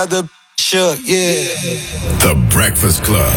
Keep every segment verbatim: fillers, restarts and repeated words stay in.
The shook, yeah. The Breakfast Club.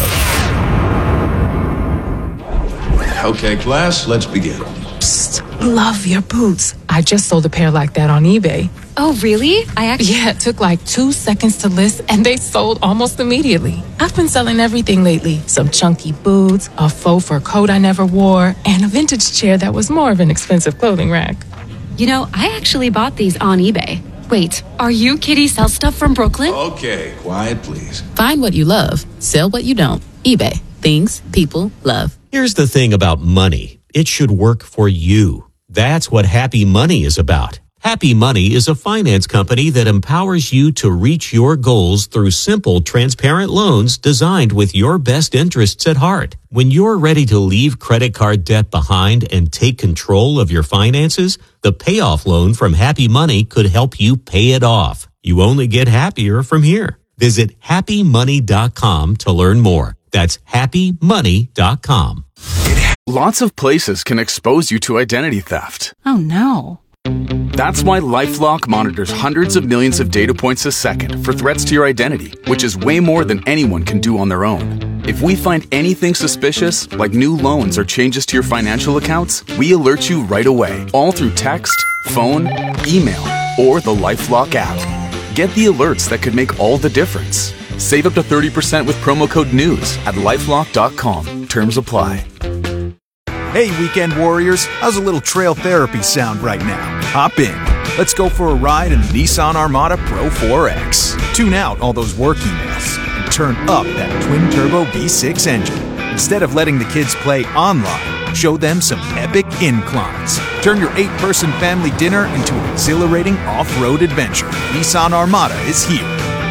Okay, class, let's begin. Psst, love your boots. I just sold a pair like that on eBay. Oh, really? I actually... Yeah, it took like two seconds to list, and they sold almost immediately. I've been selling everything lately. Some chunky boots, a faux fur coat I never wore, and a vintage chair that was more of an expensive clothing rack. You know, I actually bought these on eBay. Wait, are you Kitty Sell Stuff from Brooklyn? Okay, quiet, please. Find what you love. Sell what you don't. eBay. Things people love. Here's the thing about money. It should work for you. That's what Happy Money is about. Happy Money is a finance company that empowers you to reach your goals through simple, transparent loans designed with your best interests at heart. When you're ready to leave credit card debt behind and take control of your finances, the payoff loan from Happy Money could help you pay it off. You only get happier from here. Visit happy money dot com to learn more. That's happy money dot com. Lots of places can expose you to identity theft. Oh, no. That's why LifeLock monitors hundreds of millions of data points a second for threats to your identity, which is way more than anyone can do on their own. If we find anything suspicious, like new loans or changes to your financial accounts, we alert you right away, all through text, phone, email, or the LifeLock app. Get the alerts that could make all the difference. Save up to thirty percent with promo code NEWS at lifelock dot com. Terms apply. Hey, weekend warriors, how's a little trail therapy sound right now? Hop in. Let's go for a ride in the Nissan Armada Pro four X. Tune out all those work emails and turn up that twin-turbo V six engine. Instead of letting the kids play online, show them some epic inclines. Turn your eight-person family dinner into an exhilarating off-road adventure. Nissan Armada is here.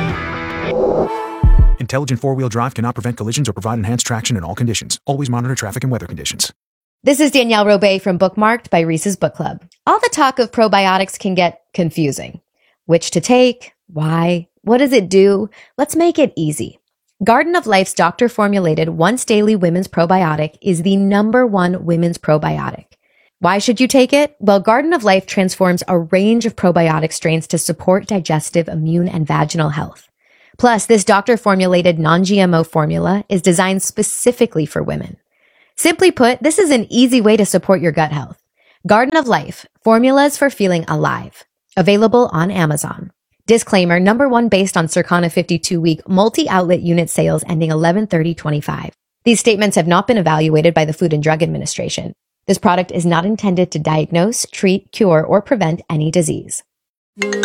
Intelligent four-wheel drive cannot prevent collisions or provide enhanced traction in all conditions. Always monitor traffic and weather conditions. This is Danielle Robay from Bookmarked by Reese's Book Club. All the talk of probiotics can get confusing. Which to take? Why? What does it do? Let's make it easy. Garden of Life's doctor-formulated once-daily women's probiotic is the number one women's probiotic. Why should you take it? Well, Garden of Life transforms a range of probiotic strains to support digestive, immune, and vaginal health. Plus, this doctor-formulated non-G M O formula is designed specifically for women. Simply put, this is an easy way to support your gut health. Garden of Life, formulas for feeling alive. Available on Amazon. Disclaimer, number one based on Circana fifty-two week multi-outlet unit sales ending eleven thirty twenty-five. These statements have not been evaluated by the Food and Drug Administration. This product is not intended to diagnose, treat, cure, or prevent any disease. What's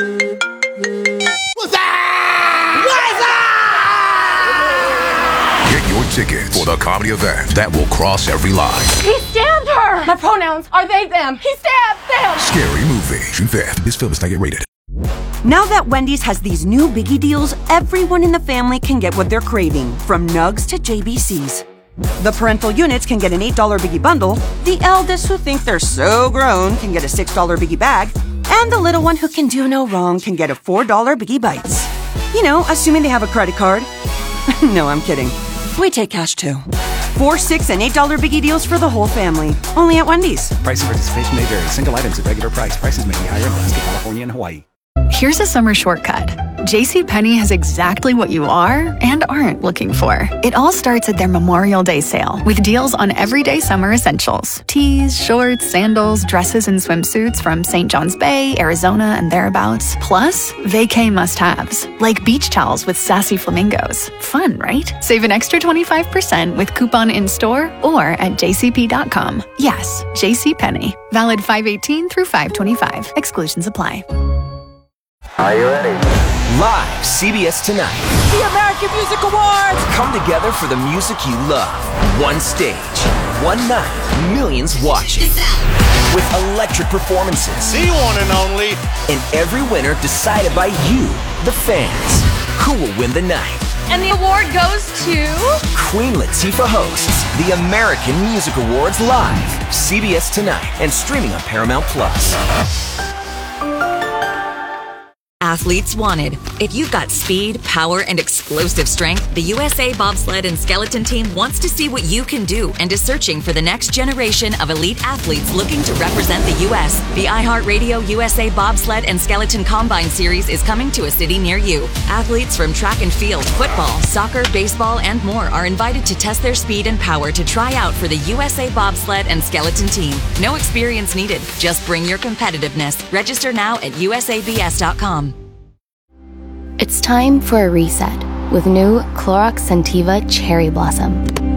that? What's that? Get your tickets for the comedy event that will cross every line. He stabbed her! My pronouns are they, them. He stabbed them! Scary Movie. June fifth. This film is not yet rated. Now that Wendy's has these new biggie deals, everyone in the family can get what they're craving, from nugs to J B Cs. The parental units can get an eight dollar biggie bundle, the eldest who think they're so grown can get a six dollar biggie bag, and the little one who can do no wrong can get a four dollar biggie bites. You know, assuming they have a credit card. No, I'm kidding. We take cash too. Four, six, and eight dollar biggie deals for the whole family. Only at Wendy's. Price and participation may vary. Single items at regular price. Prices may be higher in Alaska, California, and Hawaii. Here's a summer shortcut. JCPenney has exactly what you are and aren't looking for. It all starts at their Memorial Day sale with deals on everyday summer essentials. Tees, shorts, sandals, dresses, and swimsuits from Saint John's Bay, Arizona, and thereabouts. Plus, vacay must-haves, like beach towels with sassy flamingos. Fun, right? Save an extra twenty-five percent with coupon in-store or at j c p dot com. Yes, JCPenney. Valid five eighteen through five twenty-five. Exclusions apply. Are you ready? Live, C B S Tonight. The American Music Awards! Come together for the music you love. One stage, one night, millions watching. With electric performances. The one and only. And every winner decided by you, the fans. Who will win the night? And the award goes to... Queen Latifah hosts the American Music Awards live. C B S Tonight and streaming on Paramount Plus. athletes wanted. If you've got speed, power, and explosive strength, the U S A Bobsled and Skeleton Team wants to see what you can do and is searching for the next generation of elite athletes looking to represent the U S The iHeartRadio U S A Bobsled and Skeleton Combine Series is coming to a city near you. Athletes from track and field, football, soccer, baseball, and more are invited to test their speed and power to try out for the U S A Bobsled and Skeleton Team. No experience needed. Just bring your competitiveness. Register now at U S A B S dot com. It's time for a reset with new Clorox Scentiva Cherry Blossom.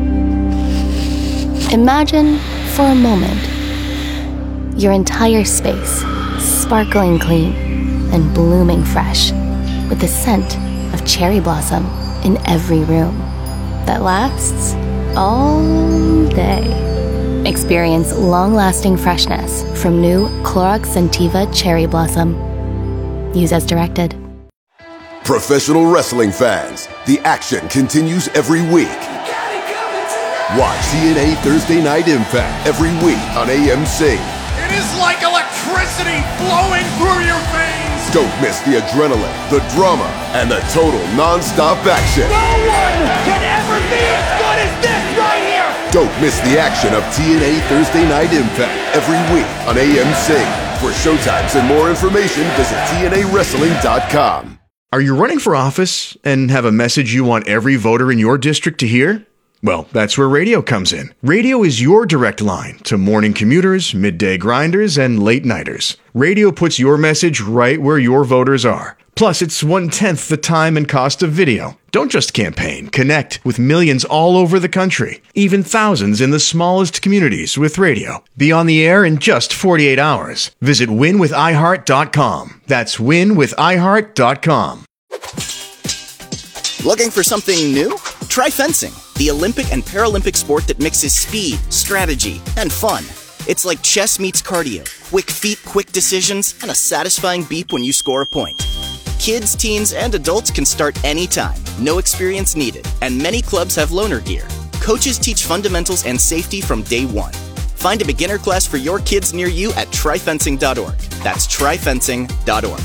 Imagine, for a moment, your entire space sparkling clean and blooming fresh with the scent of cherry blossom in every room that lasts all day. Experience long-lasting freshness from new Clorox Scentiva Cherry Blossom. Use as directed. Professional wrestling fans, the action continues every week. Watch T N A Thursday Night Impact every week on A M C. It is like electricity flowing through your veins. Don't miss the adrenaline, the drama, and the total non-stop action. No one can ever be as good as this right here. Don't miss the action of T N A Thursday Night Impact every week on A M C. For showtimes and more information, visit T N A wrestling dot com. Are you running for office and have a message you want every voter in your district to hear? Well, that's where radio comes in. Radio is your direct line to morning commuters, midday grinders, and late nighters. Radio puts your message right where your voters are. Plus, it's one-tenth the time and cost of video. Don't just campaign. Connect with millions all over the country, even thousands in the smallest communities with radio. Be on the air in just forty-eight hours. Visit win with i heart dot com. That's win with i heart dot com. Looking for something new? Try fencing, the Olympic and Paralympic sport that mixes speed, strategy, and fun. It's like chess meets cardio. Quick feet, quick decisions, and a satisfying beep when you score a point. Kids, teens, and adults can start anytime. No experience needed. And many clubs have loaner gear. Coaches teach fundamentals and safety from day one. Find a beginner class for your kids near you at try fencing dot org. That's try fencing dot org.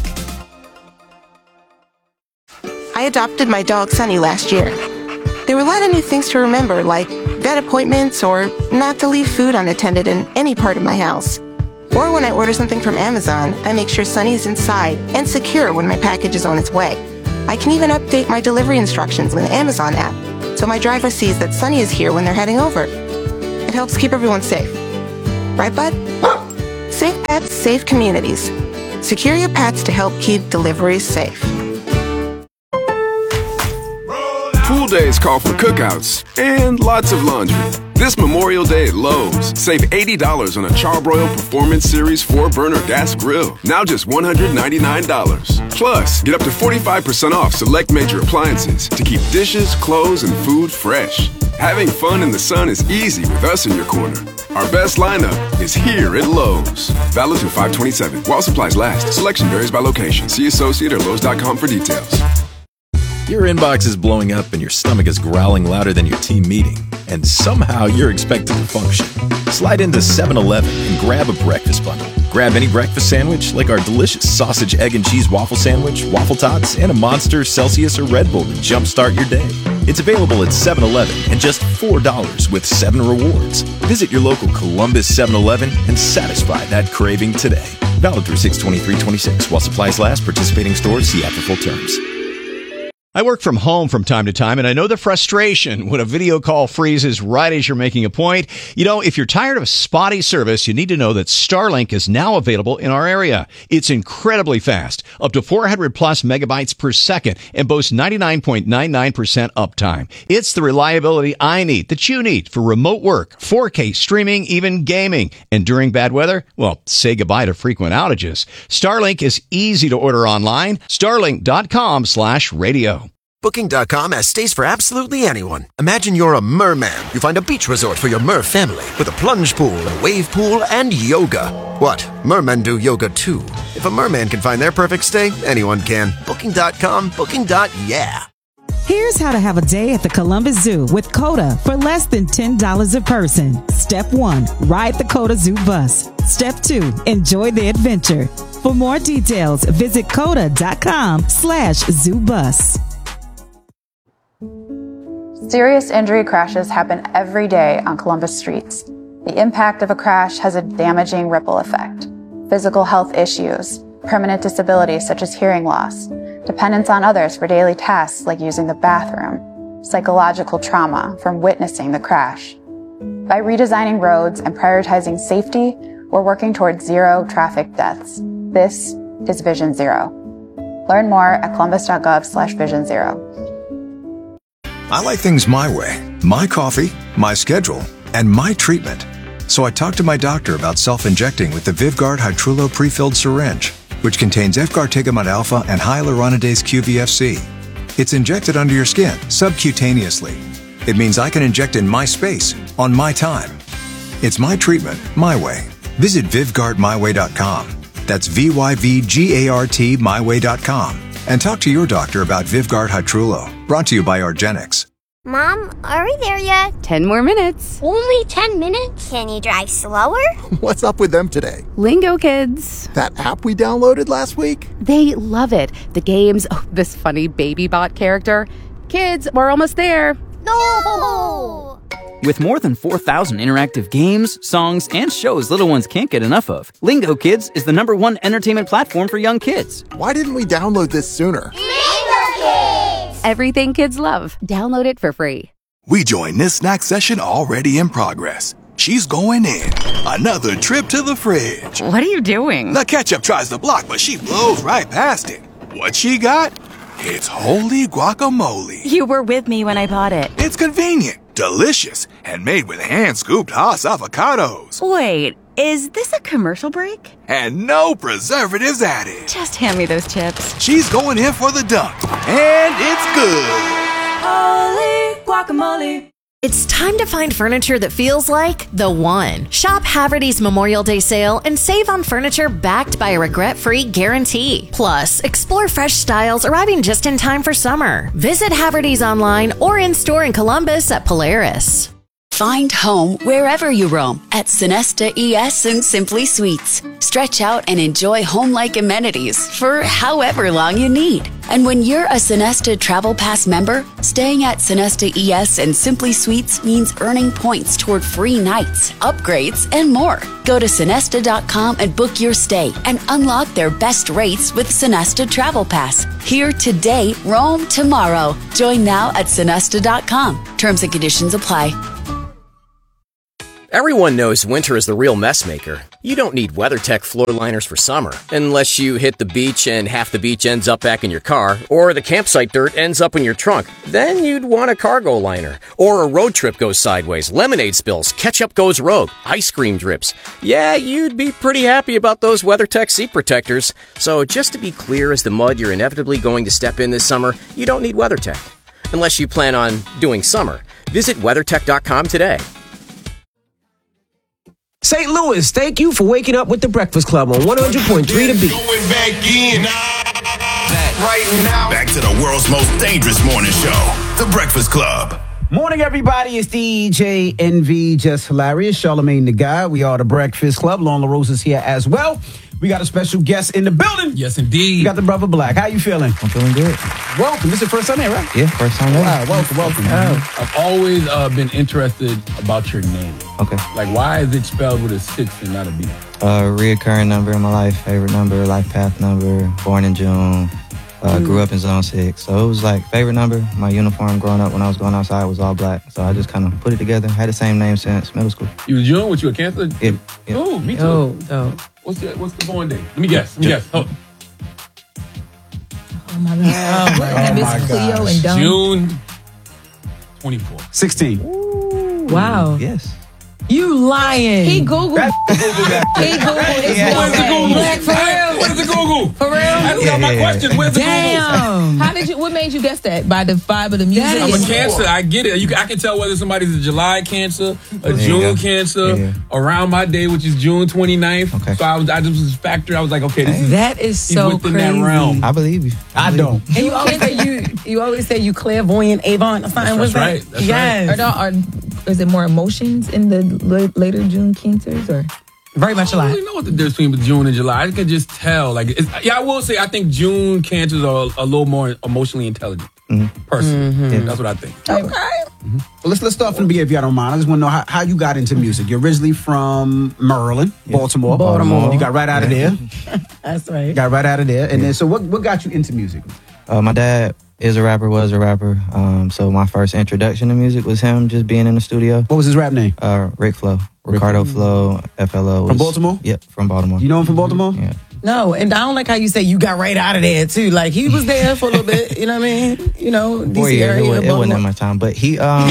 I adopted my dog Sunny last year. There were a lot of new things to remember, like vet appointments or not to leave food unattended in any part of my house. Or when I order something from Amazon, I make sure Sunny is inside and secure when my package is on its way. I can even update my delivery instructions with the Amazon app, so my driver sees that Sunny is here when they're heading over. It helps keep everyone safe. Right, bud? Safe pets, safe communities. Secure your pets to help keep deliveries safe. Pool days call for cookouts and lots of laundry. This Memorial Day at Lowe's, save eighty dollars on a Charbroil Performance Series four burner gas grill. Now just one hundred ninety-nine dollars. Plus, get up to forty-five percent off select major appliances to keep dishes, clothes, and food fresh. Having fun in the sun is easy with us in your corner. Our best lineup is here at Lowe's. Valid through five twenty-seven. While supplies last. Selection varies by location. See associate or Lowe's dot com for details. Your inbox is blowing up and your stomach is growling louder than your team meeting, and somehow you're expected to function. Slide into seven eleven and grab a breakfast bundle. Grab any breakfast sandwich like our delicious sausage, egg, and cheese waffle sandwich, waffle tots, and a Monster, Celsius, or Red Bull to jumpstart your day. It's available at seven eleven and just four dollars with seven rewards. Visit your local Columbus seven eleven and satisfy that craving today. Valid through six twenty-three twenty-six. While supplies last, participating stores, see app for full terms. I work from home from time to time, and I know the frustration when a video call freezes right as you're making a point. You know, if you're tired of spotty service, you need to know that Starlink is now available in our area. It's incredibly fast, up to four hundred plus megabytes per second, and boasts ninety-nine point nine nine percent uptime. It's the reliability I need, that you need, for remote work, four K streaming, even gaming. And during bad weather, well, say goodbye to frequent outages. Starlink is easy to order online. Starlink dot com slash radio. Booking dot com has stays for absolutely anyone. Imagine you're a merman. You find a beach resort for your mer family with a plunge pool, a wave pool, and yoga. What? Mermen do yoga too. If a merman can find their perfect stay, anyone can. Booking dot com, booking. Yeah. Here's how to have a day at the Columbus Zoo with Coda for less than ten dollars a person. Step one, ride the Coda Zoo bus. Step two, enjoy the adventure. For more details, visit coda.com slash zoobus. Serious injury crashes happen every day on Columbus streets. The impact of a crash has a damaging ripple effect. Physical health issues, permanent disabilities such as hearing loss, dependence on others for daily tasks like using the bathroom, psychological trauma from witnessing the crash. By redesigning roads and prioritizing safety, we're working towards zero traffic deaths. This is Vision Zero. Learn more at columbus.gov slash vision zero. I like things my way. My coffee, my schedule, and my treatment. So I talked to my doctor about self-injecting with the Vyvgart Hytrulo pre-filled syringe, which contains efgartigimod alpha and hyaluronidase Q V F C. It's injected under your skin, subcutaneously. It means I can inject in my space, on my time. It's my treatment, my way. Visit Vyvgart my way dot com. That's V Y V G A R T my way dot com. And talk to your doctor about Vyvgart Hytrulo. Brought to you by Argenix. Mom, are we there yet? Ten more minutes. Only ten minutes? Can you drive slower? What's up with them today? Lingo Kids. That app we downloaded last week? They love it. The games, oh, this funny baby bot character. Kids, we're almost there. No! With more than four thousand interactive games, songs, and shows little ones can't get enough of, Lingo Kids is the number one entertainment platform for young kids. Why didn't we download this sooner? Lingo Kids! Everything kids love. Download it for free. We join this snack session already in progress. She's going in. Another trip to the fridge. What are you doing? The ketchup tries to block, but she blows right past it. What she got? It's holy guacamole. You were with me when I bought it. It's convenient, delicious, and made with hand-scooped Haas avocados. Wait, is this a commercial break? And no preservatives added. Just hand me those chips. She's going in for the dunk, and it's good. Holy guacamole. It's time to find furniture that feels like the one. Shop Haverty's Memorial Day sale and save on furniture backed by a regret-free guarantee. Plus, explore fresh styles arriving just in time for summer. Visit Haverty's online or in-store in Columbus at Polaris. Find home wherever you roam at Sonesta E S and Simply Suites. Stretch out and enjoy home-like amenities for however long you need. And when you're a Sonesta Travel Pass member, staying at Sonesta E S and Simply Suites means earning points toward free nights, upgrades, and more. Go to Sonesta dot com and book your stay and unlock their best rates with Sonesta Travel Pass. Here today, roam tomorrow. Join now at Sonesta dot com. Terms and conditions apply. Everyone knows winter is the real mess maker. You don't need WeatherTech floor liners for summer, unless you hit the beach and half the beach ends up back in your car, or the campsite dirt ends up in your trunk. Then you'd want a cargo liner. Or a road trip goes sideways, lemonade spills, ketchup goes rogue, ice cream drips. Yeah, you'd be pretty happy about those WeatherTech seat protectors. So just to be clear as the mud you're inevitably going to step in this summer, you don't need WeatherTech. Unless you plan on doing summer. Visit WeatherTech dot com today. Saint Louis, thank you for waking up with the Breakfast Club on one hundred point three The Beat. Going back in. Right now. Back to the world's most dangerous morning show, The Breakfast Club. Morning, everybody. It's D J N V, Just Hilarious, Charlamagne the Guy. We are the Breakfast Club. Lon LaRose is here as well. We got a special guest in the building. Yes, indeed. We got the Brother Black. How you feeling? I'm feeling good. Welcome. This is your first time here, right? Yeah, first time here. Wow, welcome, welcome. Oh. I've always uh, been interested about your name. Okay. Like, why is it spelled with a six and not a B? Uh, reoccurring number in my life, favorite number, life path number, born in June. Uh, mm. Grew up in Zone six. So it was like favorite number. My uniform growing up when I was going outside was all black. So I just kind of put it together. Had the same name since middle school. You was June? Was you a Cancer? Yeah. yeah. Oh, me too. Oh, oh. What's the, what's the born date? Let me guess. Let me guess. Oh, oh my God. Oh, my, oh my Cleo and Dom. June twenty-fourth. sixteen. Ooh. Wow. Yes. You lying. He Googled. He Googled. It's yeah. Where's the Google? Black for real. Where's the Google? For real? That's yeah, not my yeah, question. Where's the Damn. Google? How did you, what made you guess that? By the vibe of the music? I'm a Cancer. I get it. You, I can tell whether somebody's a July Cancer, a June Cancer, yeah. around my day, which is June twenty-ninth. Okay. So I was, I just was factored. I was like, okay, this is, that is so within crazy. that realm. I believe you. I, I don't. And you always say you, you always say you clairvoyant Avon or something. That's, What's that's right. That's yes. right. Are, are, is it more emotions in the l- later June Cancers or? Very much I don't alike. really know what the difference between June and July. I can just tell. Like, it's, yeah, I will say I think June cancers are a little more emotionally intelligent. Mm-hmm. Personally, Mhm. yeah, that's what I think. Okay. Well, let's let's start from the beginning if y'all don't mind. I just want to know how, how you got into music. You're originally from Maryland, Baltimore. Baltimore. You got right out of there. That's right. Got right out of there. And then, so what, what got you into music? Uh, my dad is a rapper, was a rapper. Um, so my first introduction to music was him just being in the studio. What was his rap name? Uh, Rick Flo. Ricardo Flo, F L O. Was, From Baltimore? Yep, from Baltimore. You know him from Baltimore? Yeah. No, and I don't like how you say you got right out of there too. Like he was there for a little bit. You know what I mean? You know, D C Four years, area. it, was, it wasn't that much time, but he, um,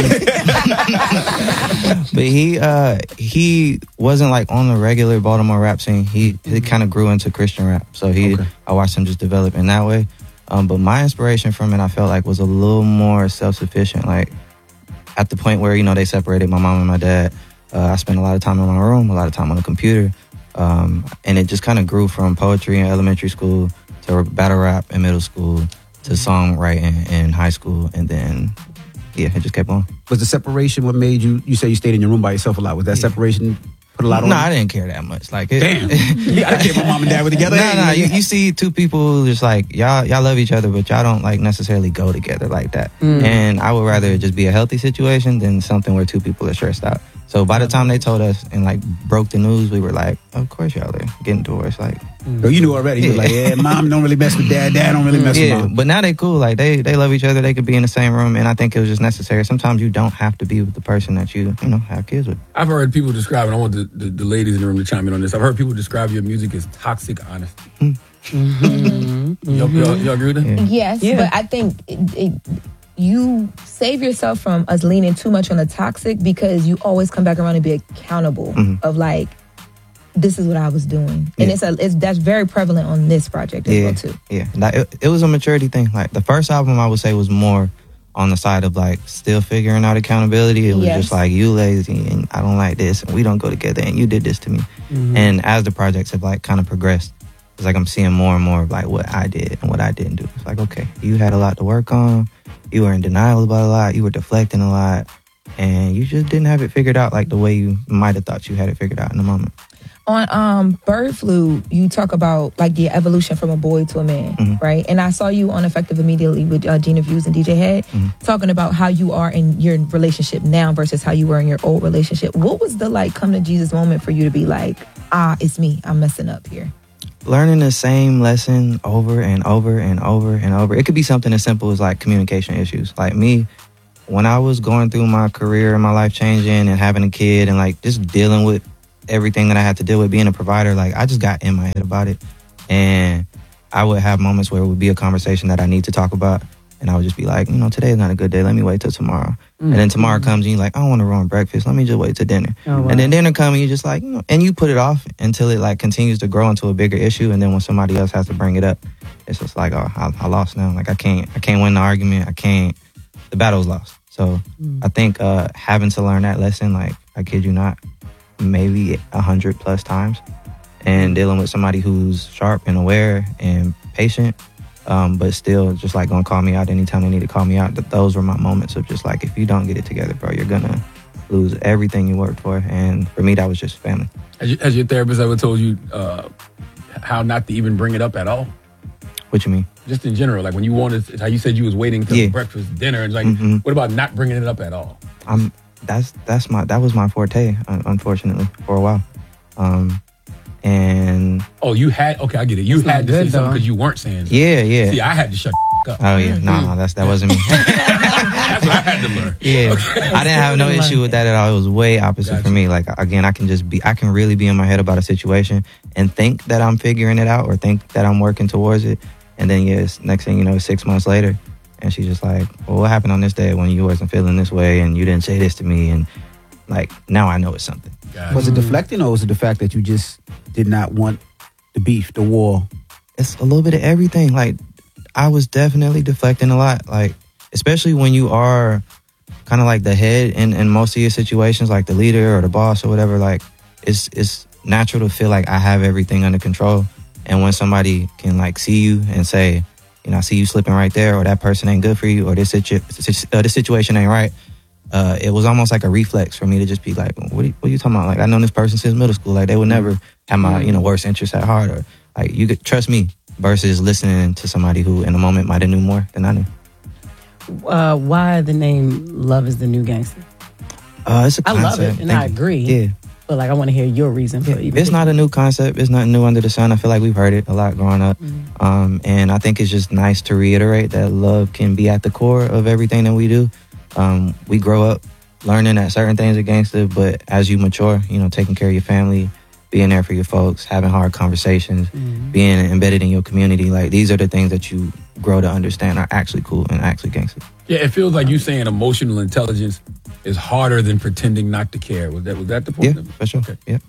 but he, uh, he wasn't like on the regular Baltimore rap scene. He, he kind of grew into Christian rap, so he, okay. I watched him just develop in that way. Um, but my inspiration from it, I felt like, was a little more self-sufficient. Like at the point where you know they separated, my mom and my dad. Uh, I spent a lot of time in my room, a lot of time on the computer. Um, and it just kind of grew from poetry in elementary school to battle rap in middle school to songwriting in high school. And then, yeah, it just kept on. Was the separation what made you, you say you stayed in your room by yourself a lot. Was that yeah. separation put a lot on No, you? I didn't care that much. Like, it, Damn. You gotta care when mom and dad were together. No, no, you, you see two people just like, y'all y'all love each other, but y'all don't like necessarily go together like that. Mm. And I would rather it just be a healthy situation than something where two people are stressed out. So by the time they told us and like broke the news, we were like, of course y'all are getting divorced. Like, so you knew already. You were like, yeah, mom don't really mess with dad. Dad don't really mess yeah, with mom. But now they cool. Like they they love each other. They could be in the same room. And I think it was just necessary. Sometimes you don't have to be with the person that you, you know, have kids with. I've heard people describe, and I want the, the, the ladies in the room to chime in on this. I've heard people describe your music as toxic honesty. Mm-hmm. Y'all, y'all, y'all agree with that? Yes, Yeah. but I think it, it, you save yourself from us leaning too much on the toxic because you always come back around and be accountable Mhm. of like, this is what I was doing, and Yeah. it's a it's that's very prevalent on this project as Yeah, well too. yeah. Like, it, it was a maturity thing. Like the first album, I would say was more on the side of like still figuring out accountability. It was Yes. just like you lazy and I don't like this and we don't go together and you did this to me. Mhm. And as the projects have like kind of progressed, it's like I'm seeing more and more of like what I did and what I didn't do. It's like, okay, you had a lot to work on. You were in denial about a lot. You were deflecting a lot. And you just didn't have it figured out like the way you might have thought you had it figured out in the moment. On um Bird Flu, you talk about like the evolution from a boy to a man, Mhm. right? And I saw you on Effective Immediately with uh, Gina Views and D J Head Mhm. talking about how you are in your relationship now versus how you were in your old relationship. What was the like come to Jesus moment for you to be like, ah, it's me, I'm messing up here? Learning the same lesson over and over and over and over. It could be something as simple as like communication issues. Like me, when I was going through my career and my life changing and having a kid and like just dealing with everything that I had to deal with being a provider, like I just got in my head about it. And I would have moments where it would be a conversation that I need to talk about. And I would just be like, you know, today's not a good day. Let me wait till tomorrow. Mm-hmm. And then tomorrow comes and you're like, I don't want to run breakfast. Let me just wait till dinner. Oh, wow. And then dinner comes and you're just like, you know, and you put it off until it like continues to grow into a bigger issue. And then when somebody else has to bring it up, it's just like, oh, I, I lost now. Like I can't, I can't win the argument. I can't, the battle's lost. So Mm. I think uh, having to learn that lesson, like I kid you not, maybe a hundred plus times, and dealing with somebody who's sharp and aware and patient, um, but still just like gonna call me out anytime they need to call me out. That those were my moments of just like, if you don't get it together, bro, you're gonna lose everything you worked for. And for me, that was just family. Has, you, has your therapist ever told you uh, how not to even bring it up at all? What you mean? Just in general, like when you wanted, how you said you was waiting till Yeah. breakfast, dinner, and like, Mhm. what about not bringing it up at all? I'm that's that's my that was my forte, un- unfortunately, for a while. Um, and Oh, you had okay, I get it. You That's had not to say good, something though. because you weren't saying. yeah, yeah. See, I had to shut up. Oh yeah, no, no, that's that wasn't me. That's what I had to learn. Yeah, I didn't have no issue with that at all. It was way opposite Gotcha. for me. Like again, I can just be, I can really be in my head about a situation and think that I'm figuring it out or think that I'm working towards it, and then yes, next thing you know, six months later, and she's just like, "Well, what happened on this day when you wasn't feeling this way and you didn't say this to me?" And like now I know it's something. Was it deflecting or was it the fact that you just did not want the beef, the war? It's a little bit of everything. Like I was definitely deflecting a lot. Like especially when you are kind of like the head in, in most of your situations, like the leader or the boss or whatever. Like it's it's natural to feel like I have everything under control. And when somebody can like see you and say, you know, I see you slipping right there, or that person ain't good for you, or this situ- uh, this situation ain't right, uh, it was almost like a reflex for me to just be like, what are you, what are you talking about? Like, I known this person since middle school. Like, they would never have my, you know, worst interests at heart. Or, like, you could trust me versus listening to somebody who in the moment might have knew more than I knew. Uh, why the name Love is the New Gangster? Uh, it's a I concept. love it, and Thank I you. agree. Yeah. But, like, I want to hear your reason for Yeah, even it's not a new concept. It's nothing new under the sun. I feel like we've heard it a lot growing up. Mm-hmm. Um, and I think it's just nice to reiterate that love can be at the core of everything that we do. Um, we grow up learning that certain things are gangster, but as you mature, you know, taking care of your family, being there for your folks, having hard conversations, Mm-hmm. being embedded in your community, like these are the things that you grow to understand are actually cool and actually gangster. Yeah, it feels like you saying emotional intelligence is harder than pretending not to care. Was that was that the point? Yeah, for sure. Okay. Yeah.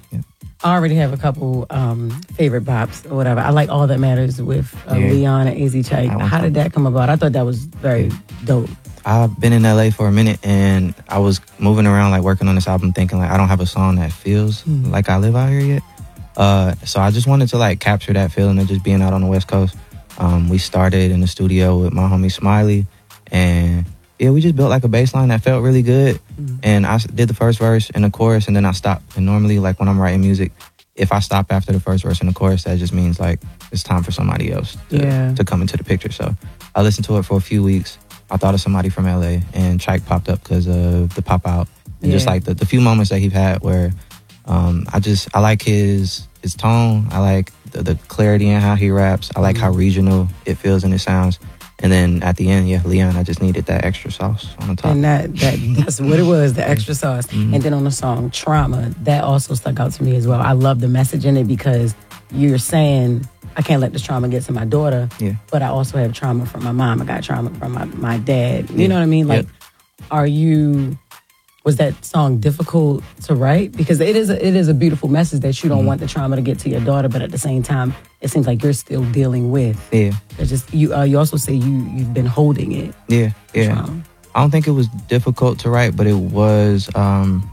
I already have a couple um, favorite bops or whatever. I like All That Matters with uh, Yeah. Leon and A Z Chike. That one's How did that come about? I thought that was very dope. I've been in L A for a minute, and I was moving around, like working on this album, thinking like I don't have a song that feels Mhm. like I live out here yet. Uh, so I just wanted to like capture that feeling of just being out on the West Coast. Um, we started in the studio with my homie Smiley, and yeah, we just built like a bass line that felt really good. And I s- did the first verse and the chorus, and then I stopped. And normally, like when I'm writing music, if I stop after the first verse and the chorus, that just means like it's time for somebody else to, Yeah. to come into the picture. So I listened to it for a few weeks. I thought of somebody from L A, and Chike popped up because of the pop out and just Yeah. like the, the few moments that he's had where um, I just I like his his tone. I like the, the clarity in how he raps. I like how regional it feels and it sounds. And then at the end, yeah, Leon, I just needed that extra sauce on the top. And that, that that's what it was, the extra sauce. Mhm. And then on the song Trauma, that also stuck out to me as well. I love the message in it because you're saying, I can't let this trauma get to my daughter, Yeah. but I also have trauma from my mom. I got trauma from my, my dad. You Yeah. know what I mean? Like, Yep. are you, was that song difficult to write? Because it is a, it is a beautiful message that you don't Mm-hmm. want the trauma to get to your daughter, but at the same time, it seems like you're still dealing with. Yeah. It's just you. Uh, you also say you you've been holding it. Yeah, yeah. Trauma. I don't think it was difficult to write, but it was. Um,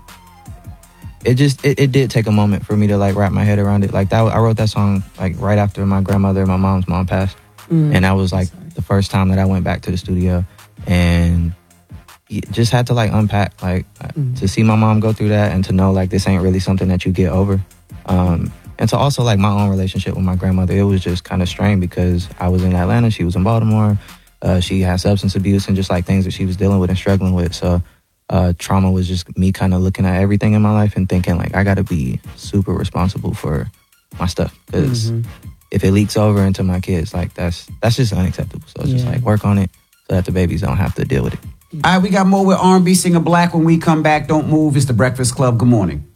it just it, it did take a moment for me to like wrap my head around it. Like that, I wrote that song like right after my grandmother and my mom's mom passed, Mm. and that was like the first time that I went back to the studio, and y- just had to like unpack like Mm. to see my mom go through that and to know like this ain't really something that you get over. Um, and to also like my own relationship with my grandmother, it was just kind of strained because I was in Atlanta, she was in Baltimore. Uh, she had substance abuse and just like things that she was dealing with and struggling with. So uh, trauma was just me kind of looking at everything in my life and thinking like I got to be super responsible for my stuff because Mhm. if it leaks over into my kids, like that's that's just unacceptable. So it's just Yeah. like work on it so that the babies don't have to deal with it. All right, we got more with R and B singer Black when we come back. Don't move. It's The Breakfast Club. Good morning.